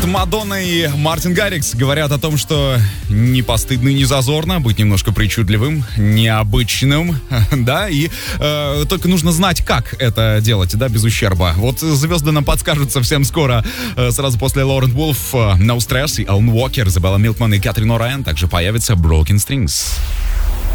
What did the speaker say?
Мадонна и Мартин Гаррикс говорят о том, что не постыдно и не зазорно быть немножко причудливым, необычным, да, и только нужно знать, как это делать, да, без ущерба. Вот звезды нам подскажут совсем скоро, сразу после Лорен Вулф, No Stress и Алан Уокер, Изабелла Милкман и Кэтрин Орайан также появится Broken Strings.